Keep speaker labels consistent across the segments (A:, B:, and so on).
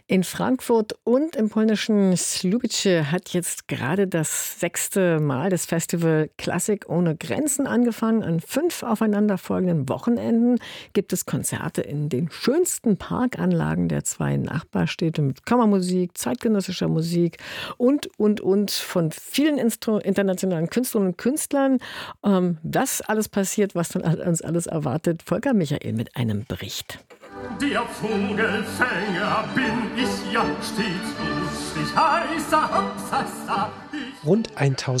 A: In Frankfurt und im polnischen Słubice hat jetzt gerade das 6. Mal das Festival Klassik ohne Grenzen angefangen. An 5 aufeinanderfolgenden Wochenenden gibt es Konzerte in den schönsten Parkanlagen der 2 Nachbarstädte mit Kammermusik, zeitgenössischer Musik und von vielen internationalen Künstlerinnen und Künstlern. Das alles passiert, was dann uns alles erwartet. Volker Michael mit einem Bericht.
B: Der Vogelfänger bin ich ja stets lustig, heißer Hopsasa.
C: Rund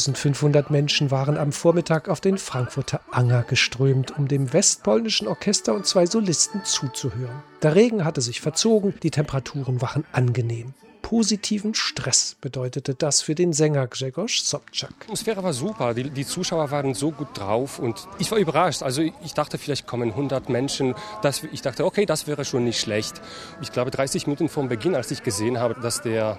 C: 1500 Menschen waren am Vormittag auf den Frankfurter Anger geströmt, um dem westpolnischen Orchester und 2 Solisten zuzuhören. Der Regen hatte sich verzogen, die Temperaturen waren angenehm. Positiven Stress bedeutete das für den Sänger Grzegorz Sobczak.
D: Die Atmosphäre war super, die Zuschauer waren so gut drauf und ich war überrascht. Also ich dachte, vielleicht kommen 100 Menschen. Ich dachte, okay, das wäre schon nicht schlecht. Ich glaube, 30 Minuten vor Beginn, als ich gesehen habe, dass der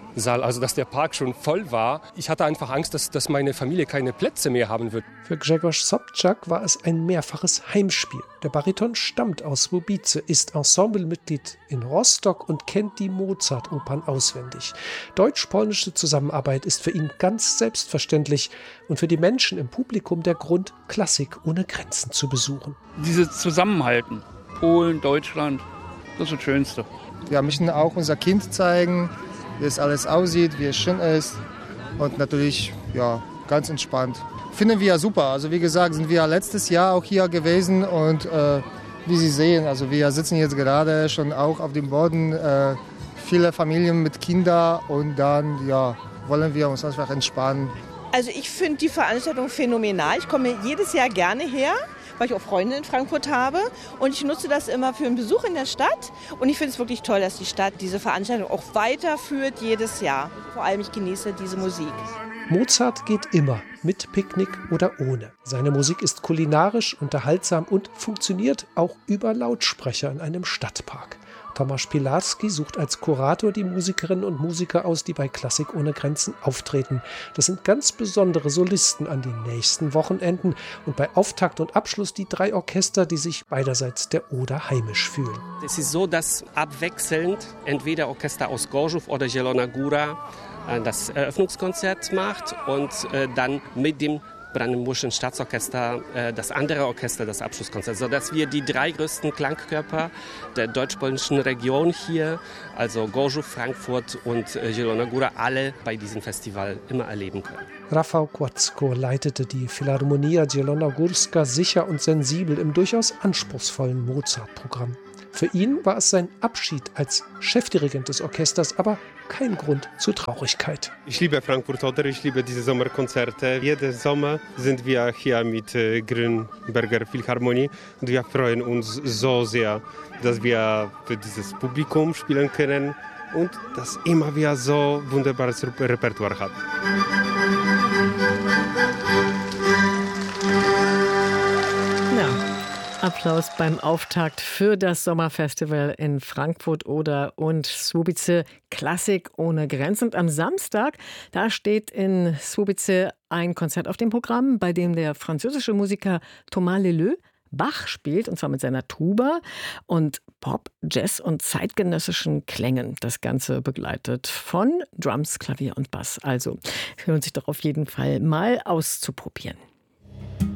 D: Park schon voll war, ich hatte einfach Angst, dass meine Familie keine Plätze mehr haben wird.
C: Für Grzegorz Sobczak war es ein mehrfaches Heimspiel. Der Bariton stammt aus Słubice, ist Ensemblemitglied in Rostock und kennt die Mozart-Opern auswendig. Deutsch-polnische Zusammenarbeit ist für ihn ganz selbstverständlich und für die Menschen im Publikum der Grund, Klassik ohne Grenzen zu besuchen.
E: Dieses Zusammenhalten, Polen, Deutschland, das ist das Schönste.
F: Wir möchten auch unser Kind zeigen, wie es alles aussieht, wie es schön ist und natürlich ganz entspannt. Finden wir ja super. Also wie gesagt, sind wir letztes Jahr auch hier gewesen und wie Sie sehen, also wir sitzen jetzt gerade schon auch auf dem Boden, viele Familien mit Kindern und dann wollen wir uns einfach entspannen.
G: Also ich finde die Veranstaltung phänomenal. Ich komme jedes Jahr gerne her, weil ich auch Freunde in Frankfurt habe und ich nutze das immer für einen Besuch in der Stadt und ich finde es wirklich toll, dass die Stadt diese Veranstaltung auch weiterführt jedes Jahr. Vor allem ich genieße diese Musik.
C: Mozart geht immer, mit Picknick oder ohne. Seine Musik ist kulinarisch, unterhaltsam und funktioniert auch über Lautsprecher in einem Stadtpark. Tomasz Pilarski sucht als Kurator die Musikerinnen und Musiker aus, die bei Klassik ohne Grenzen auftreten. Das sind ganz besondere Solisten an den nächsten Wochenenden und bei Auftakt und Abschluss die 3 Orchester, die sich beiderseits der Oder heimisch fühlen.
D: Es ist so, dass abwechselnd entweder Orchester aus Gorzów oder Zielona Góra das Eröffnungskonzert macht und dann mit dem Brandenburgischen Staatsorchester das andere Orchester das Abschlusskonzert, sodass wir die 3 größten Klangkörper der deutsch-polnischen Region hier, also Gorzów, Frankfurt und Zielona Góra, alle bei diesem Festival immer erleben können.
C: Rafał Kładzko leitete die Philharmonia Zielona Górska sicher und sensibel im durchaus anspruchsvollen Mozart-Programm. Für ihn war es sein Abschied als Chefdirigent des Orchesters, aber kein Grund zur Traurigkeit.
H: Ich liebe Frankfurt Oder, ich liebe diese Sommerkonzerte. Jeden Sommer sind wir hier mit Grünberger Philharmonie und wir freuen uns so sehr, dass wir für dieses Publikum spielen können und dass immer wir so wunderbares Repertoire haben.
A: Applaus beim Auftakt für das Sommerfestival in Frankfurt Oder und Słubice Klassik ohne Grenzen. Und am Samstag, da steht in Słubice ein Konzert auf dem Programm, bei dem der französische Musiker Thomas Leleux Bach spielt, und zwar mit seiner Tuba und Pop, Jazz und zeitgenössischen Klängen. Das Ganze begleitet von Drums, Klavier und Bass. Also lohnt sich doch auf jeden Fall mal auszuprobieren.